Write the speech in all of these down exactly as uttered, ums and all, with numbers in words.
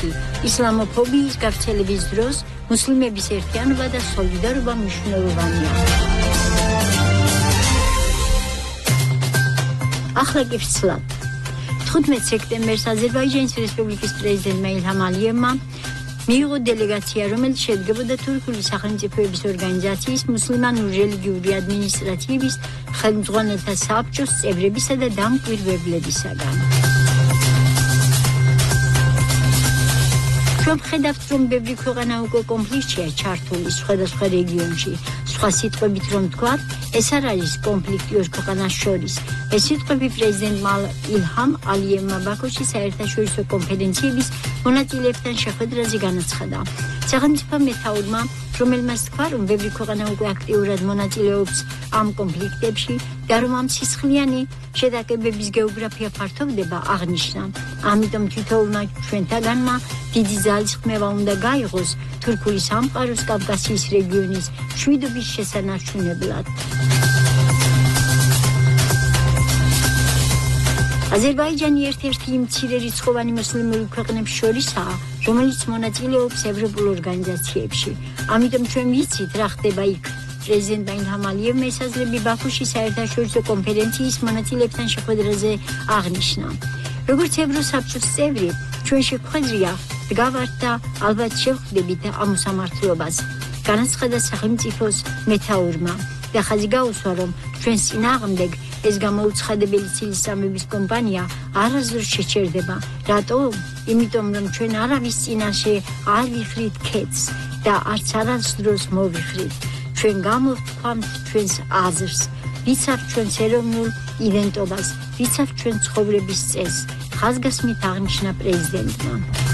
ევროპაში ისლამოფობიის გავრცელების დროს მუსლიმების ერთიანობა და სოლიდარობა მნიშვნელოვანია. ახლა კი ვცლად. თხუთმეტ სექტემბერს აზერბაიჯანის რესპუბლიკის პრეზიდენტმა ილჰამ ალიევმა მიიღო დელეგაცია, რომელიც შედგებოდა თურქული სახელმწიფოების ორგანიზაციის მუსლიმანური რელიგიური ადმინისტრაციების ხელმძღვანელთა საბჭოს წევრებისა და დამკვირვებლებისაგან. ჩვენ ვხედავთ, რომ ბევრი ქვეყანა უკვე კონფლიქტშია ჩართული სხვადასხვა რეგიონში. სხვა სიტყვებით რომ ვთქვათ, ეს არ არის კონფლიქტი ორ ქვეყანას შორის. ეს სიტყვები პრეზიდენტმა ილჰამ ალიევმა ბაქოში საერთაშორისო კონფერენციების მონაწილეებთან შეხვედრაზე განაცხადა. სახელმწიფო მეთაურმა, რომელმაც თქვა, რომ ბევრი ქვეყანა უკვე აქტიურად მონაწილეობს ამ კონფლიქტებში და რომ ამ სისხლიანი შეტაკებების გეოგრაფია ფართოვდება, აღნიშნა. ამიტომ თითოეულმა ჩვენთაგანმა დიდი ძალისხმევა უნდა გაიღოს თურქული სამყაროს კავკასიის რეგიონის მშვიდობის შესანარჩუნებლად. აზერბაიჯანი ერთ-ერთი მცირე რიცხოვანი მუსლიმური ქვეყნების შორისაა, რომელიც მონაწილეობს ევროპულ ორგანიზაციებში. ამიტომ ჩვენ ვიცით, რა ხდება იქ. პრეზიდენტმა ილჰამ ალიევმა ესაზღვრები ბაქოში საერთაშორისო კონფერენციის მონაწილეებთან შეხვედრაზე აღნიშნა. როგორც ევროსაბჭოს წევრი, ჩვენ შეხვედრია დგავართ და ალბათ შევხვდებით ამ მოსამართლეობას. განაცხადა სახელმწიფოს მეთაურმა და ხაზი გაუსვა, რომ ჩვენს წინააღმდეგ ეს გამოუცხადებელი ცილისწამების კომპანია არასდროს შეჩერდება. რატო? იმიტომ რომ ჩვენ არავის წინაშე არ ვიხრით ქეთს და არც არასდროს მოვიხრით. ჩვენ გამოვთქვამთ ჩვენს აზრს, ვიცავთ ჩვენს ეროვნულ იდენტობას, ვიცავთ ჩვენ ცხოვრების წესს. ხაზგასმით აღნიშნა პრეზიდენტმა.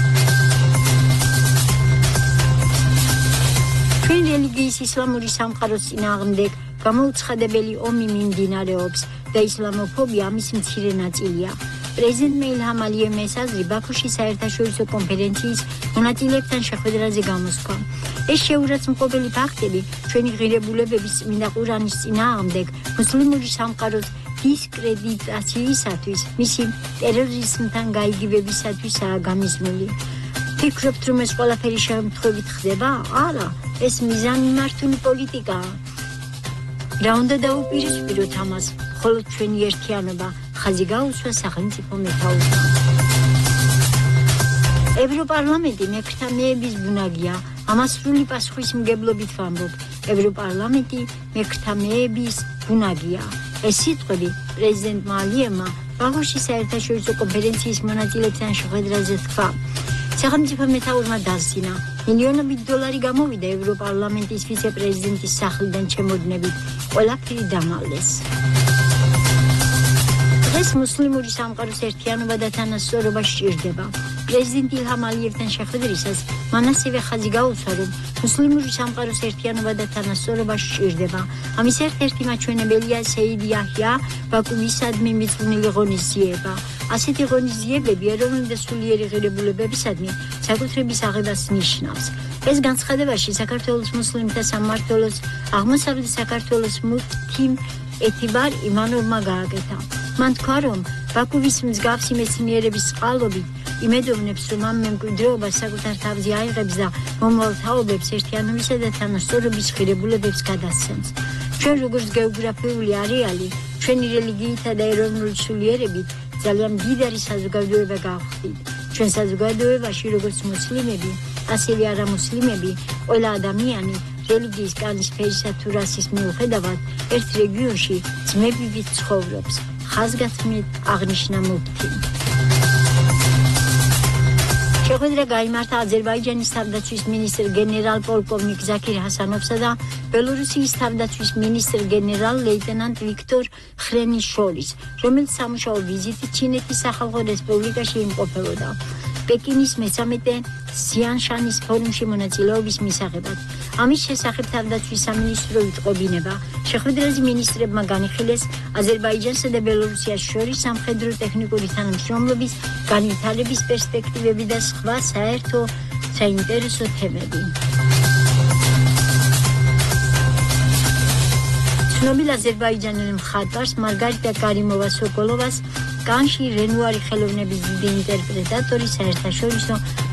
ჩვენ რელიგიის ისლამური სამყაროს წინააღმდეგ გამოუცხადებელი ომი მიმდინარეობს და ისლამოფობია ამის მცირე ნაწილია. პრეზიდენტმა ილჰამ ალიევმა ესაზღვრა ბაქოში საერთაშორისო კონფერენციის მონაწილეებთან შეხვედრაზე გამოსვა. ეს შეურაცხმყოფელი ფაქტები ჩვენი ღირებულებების წმინდა ყურანის წინააღმდეგ მუსლიმური სამყაროს დისკრედიტაციისათვის, მისი ტერორიზმთან გაიგივებისათვისაა გამიზმული. ფიქრობთ, რომ ეს ყველაფერი შემთხვევით ხდება? არა, ეს მიზანმიმართული პოლიტიკაა. რა უნდა დაუპირისპიროთ ამას, მხოლოდ ჩვენი ერთიანობა, ხაზი გაუსვა სახელმწიფო მეთაურმა. ევროპარლამენტი მექრთამეების ბუნაგია, ამას სრული პასუხისმგებლობით ვამბობ. ევროპარლამენტი მექრთამეების ბუნაგია. ეს სიტყვები პრეზიდენტმა ალიევმა ბაქოში საერთაშორისო კონფერენციის მონაწილეებთან შეხვედრაზე თქვა. სახელმწიფო მეთაურმა დასძინა, მილიონობით დოლარი გამოვიდა ევროპარლამენტის ვიცე-პრეზიდენტის სახლიდან ჩემოდნებით, ყველაფერი დამალეს. დღეს მუსლიმური სამყაროს ერთიანობა და თანასწორობა სჭირდება. პრეზიდენტ ილჰამ ალიევთან შეხვედრისას მან ასევე ხაზი გაუსვა, რომ მუსლიმური სამყაროს ერთიანობა და თანასწორობა სჭირდება. ამის ერთ-ერთი მაჩვენებელია სეიდ იაჰია ბაკუვისადმი მიძღვნილი ღონისძიება. ასეთი ღონისძიებები ეროვნული და სულიერი ღირებულებებისადმი საკუთრების აღებას ნიშნავს. ეს განცხადებაში საქართველოს მუსლიმთა სამმართველოს აღმოსავლეთ საქართველოს მუფთიმ ეთიბარ იმანოვმა გააკეთა. მან თქვა, რომ ბაქუვის მსგავსი მეცნიერების წყალობით იმედოვნებს, რომ ამ მემკვიდრეობას საკუთარ თავზე აიღებს და მომავალ თაობებს ერთიანობისა და თანასწორობის ღირებულებებს გადასცემს. ჩვენ როგორც გეოგრაფიული არეალი, ჩვენი რელიგიითა და ეროვნული სულიერებით ძალიან მდიდარი საზოგადოება გავხდით. ჩვენ საზოგადოებაში როგორც მუსლიმები, ასევე არამუსლიმები, ყველა ადამიანი რელიგიის კანის ფერისა თუ რასის მიუხედავად ერთ რეგიონში ძმებივით ცხოვრობს. ხაზგასმით აღნიშნა მუფთი. შეხვედრა გაიმართა აზერბაიჯანის თავდაცვის მინისტრ გენერალ პოლკოვნიკ ზაქირ ჰასანოვსა და ბელორუსიის თავდაცვის მინისტრ გენერალ ლეიტენანტ ვიქტორ ხრენის შორის, რომელიც სამუშაო ვიზიტით ჩინეთის სახალხო რესპუბლიკაში იმყოფებოდა. პეკინის მესამედე სიანშანის ფორუმში მონაწილეობის მისაღებად. ამის შესახებ თავდაცვის სამინისტრო იტყობინება. შეხვედრაზე მინისტრებმა განიხილეს აზერბაიჯანსა და ბელორუსიას შორის სამხედრო-ტექნიკური თანამშრომლობის განვითარების პერსპექტივები და სხვა საერთო საინტერესო თემები. ცნობილ აზერბაიჯანელ მხატვარს მარგარიტა კარიმოვა-სოკოლოვას კანში რენუარი ხელოვნების დიდი ინტერპრეტატორი საერთაშორისო